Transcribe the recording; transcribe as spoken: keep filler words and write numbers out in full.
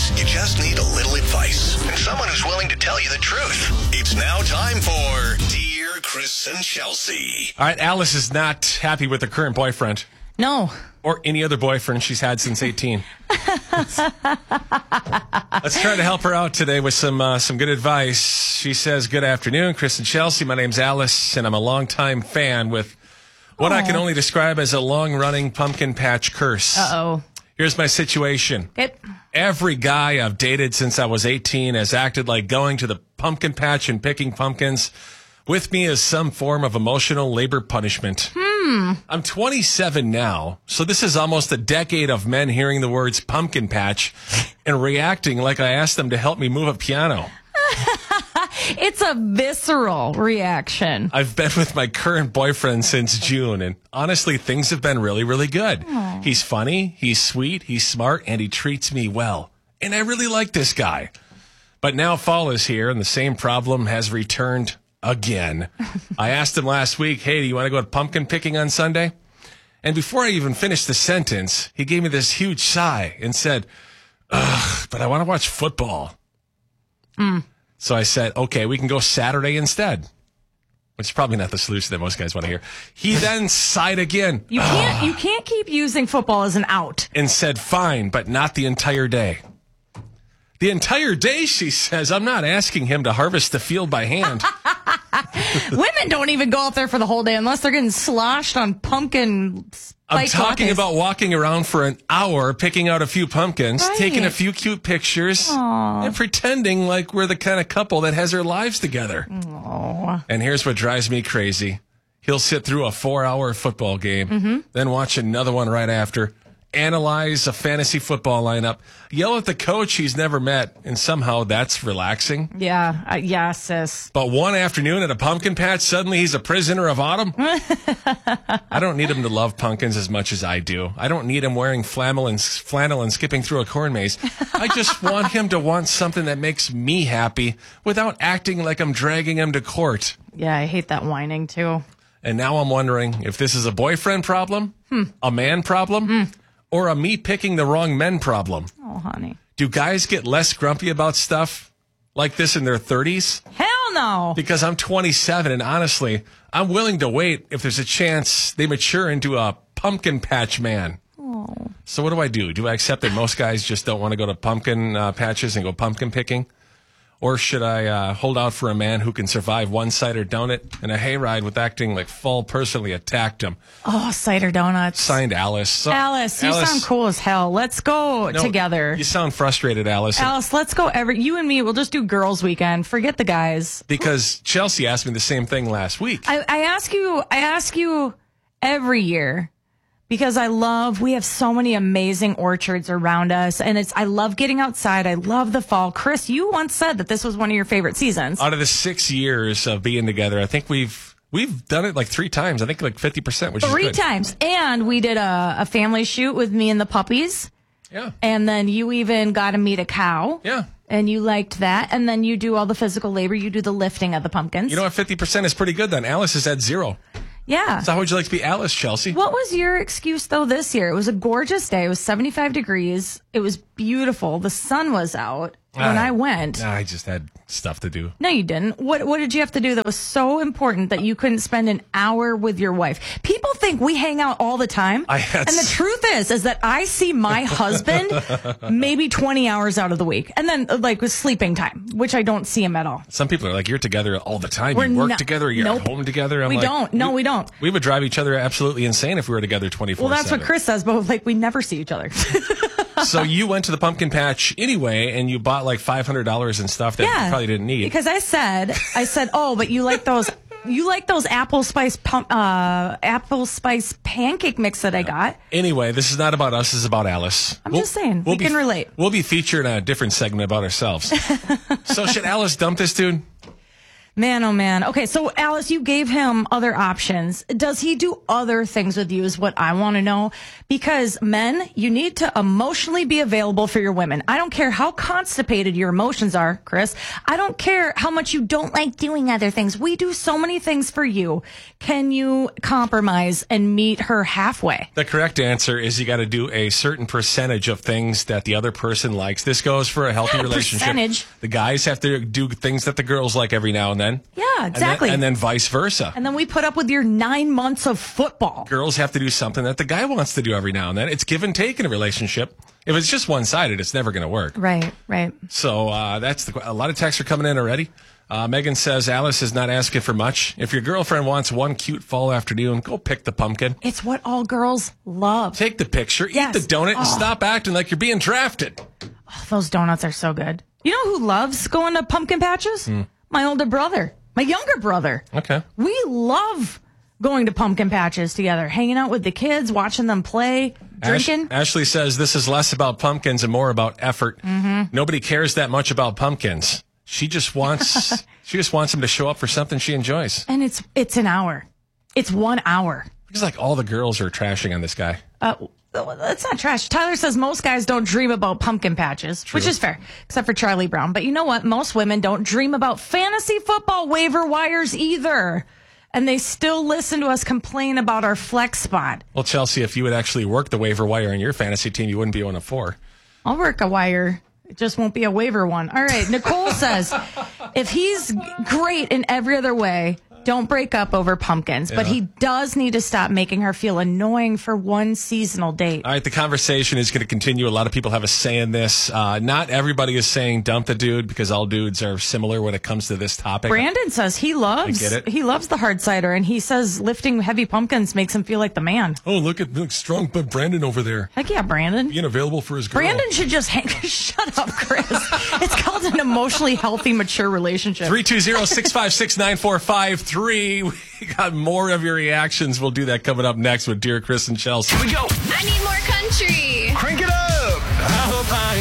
Sometimes you just need a little advice and someone who's willing to tell you the truth. It's now time for Dear Chris and Chelsea. All right, Alice is not happy with her current boyfriend. No. Or any other boyfriend she's had since eighteen. Let's try to help her out today with some uh, some good advice. She says, good afternoon, Chris and Chelsea. My name's Alice, and I'm a longtime fan with what Aww. I can only describe as a long-running pumpkin patch curse. Uh-oh. Here's my situation. Okay. Every guy I've dated since I was eighteen has acted like going to the pumpkin patch and picking pumpkins with me is some form of emotional labor punishment. Hmm. I'm twenty-seven now, so this is almost a decade of men hearing the words pumpkin patch and reacting like I asked them to help me move a piano. It's a visceral reaction. I've been with my current boyfriend since June, and honestly, things have been really, really good. Aww. He's funny, he's sweet, he's smart, and he treats me well. And I really like this guy. But now fall is here, and the same problem has returned again. I asked him last week, hey, do you want to go pumpkin picking on Sunday? And before I even finished the sentence, he gave me this huge sigh and said, ugh, but I want to watch football. Mm. So I said, okay, we can go Saturday instead. Which is probably not the solution that most guys want to hear. He then sighed again. You can't, you can't keep using football as an out. And said, fine, but not the entire day. The entire day, she says. I'm not asking him to harvest the field by hand. Women don't even go out there for the whole day unless they're getting sloshed on pumpkin spike I'm talking lattes. about walking around for an hour, picking out a few pumpkins, Right. taking a few cute pictures, Aww. and pretending like we're the kind of couple that has their lives together. Aww. And here's what drives me crazy. He'll sit through a four-hour football game, mm-hmm. then watch another one right after, analyze a fantasy football lineup, yell at the coach he's never met, and somehow that's relaxing. Yeah, uh, yeah, sis. But one afternoon at a pumpkin patch, suddenly he's a prisoner of autumn. I don't need him to love pumpkins as much as I do. I don't need him wearing flannel and, flannel and skipping through a corn maze. I just want him to want something that makes me happy without acting like I'm dragging him to court. Yeah, I hate that whining too. And now I'm wondering if this is a boyfriend problem, hmm. a man problem, hmm. or a me picking the wrong men problem. Oh, honey. Do guys get less grumpy about stuff like this in their thirties? Hell no. Because I'm twenty-seven, and honestly, I'm willing to wait if there's a chance they mature into a pumpkin patch man. Oh. So what do I do? Do I accept that most guys just don't want to go to pumpkin uh, patches and go pumpkin picking? Or should I uh, hold out for a man who can survive one cider donut and a hayride with acting like Fall personally attacked him? Oh, cider donuts. Signed, Alice. So, Alice, you Alice, sound cool as hell. Let's go no, together. You sound frustrated, Alice. Alice, let's go. Every you and me, we'll just do girls' weekend. Forget the guys. Because Chelsea asked me the same thing last week. I, I ask you, I ask you every year. Because I love, we have so many amazing orchards around us, and it's, I love getting outside. I love the fall. Chris, you once said that this was one of your favorite seasons. Out of the six years of being together, I think we've we've done it like three times. I think like fifty percent, which Three is good. times. And we did a, a family shoot with me and the puppies. Yeah. And then you even got to meet a cow. Yeah. And you liked that. And then you do all the physical labor. You do the lifting of the pumpkins. You know what? fifty percent is pretty good then. Alice is at zero. Yeah. So how would you like to be Alice, Chelsea? What was your excuse, though, this year? It was a gorgeous day. It was seventy-five degrees. It was beautiful. The sun was out when I went. Nah, I just had stuff to do. No, you didn't. What What did you have to do that was so important that you couldn't spend an hour with your wife? People think we hang out all the time. I had and the truth is, is that I see my husband maybe twenty hours out of the week. And then, like, with sleeping time, which I don't see him at all. Some people are like, you're together all the time. We're you work not- together. You're Nope. at home together. I'm We like, don't. No, we don't. We would drive each other absolutely insane if we were together twenty-four seven. Well, that's what Chris says, but, like, we never see each other. So you went to the pumpkin patch anyway, and you bought like five hundred dollars in stuff that Yeah, you probably didn't need. Because I said, I said, oh, but you like those, you like those apple spice, pump, uh, apple spice pancake mix that I got. Anyway, this is not about us. This is about Alice. I'm just saying, we can relate. We'll be featured in a different segment about ourselves. So should Alice dump this dude? Man, oh man. Okay, so Alice, you gave him other options. Does he do other things with you is what I want to know. Because men, you need to emotionally be available for your women. I don't care how constipated your emotions are, Chris. I don't care how much you don't like doing other things. We do so many things for you. Can you compromise and meet her halfway? The correct answer is you got to do a certain percentage of things that the other person likes. This goes for a healthy Yeah, relationship. percentage. The guys have to do things that the girls like every now and then. Yeah, exactly. And then, and then vice versa. And then we put up with your nine months of football. Girls have to do something that the guy wants to do every now and then. It's give and take in a relationship. If it's just one-sided, it's never going to work. Right, right. So uh, that's the. A lot of texts are coming in already. Uh, Megan says Alice is not asking for much. If your girlfriend wants one cute fall afternoon, go pick the pumpkin. It's what all girls love. Take the picture, Yes. eat the donut, and Oh. stop acting like you're being drafted. Oh, those donuts are so good. You know who loves going to pumpkin patches? Hmm. My older brother, my younger brother. Okay. We love going to pumpkin patches together, hanging out with the kids, watching them play, drinking. Ash- Ashley says this is less about pumpkins and more about effort. Mm-hmm. Nobody cares that much about pumpkins. She just wants she just wants them to show up for something she enjoys. And it's it's an hour. It's one hour. It's like all the girls are trashing on this guy. Uh, that's not trash. Tyler says most guys don't dream about pumpkin patches, True. which is fair, except for Charlie Brown. But you know what? Most women don't dream about fantasy football waiver wires either. And they still listen to us complain about our flex spot. Well, Chelsea, if you would actually work the waiver wire in your fantasy team, you wouldn't be one of four. I'll work a wire. It just won't be a waiver one. All right. Nicole says, if he's great in every other way, don't break up over pumpkins. But Yeah. he does need to stop making her feel annoying for one seasonal date. All right, the conversation is going to continue. A lot of people have a say in this. Uh, not everybody is saying dump the dude because all dudes are similar when it comes to this topic. Brandon says he loves I get it. he loves the hard cider, and he says lifting heavy pumpkins makes him feel like the man. Oh, look at look, strong but Brandon over there. Heck yeah, Brandon. Being available for his girl. Brandon should just hang. Shut up, Chris. It's called an emotionally healthy, mature relationship. three two zero, six five six, nine four five three. We got more of your reactions. We'll do that coming up next with Dear Chris and Chelsea. Here we go. I need more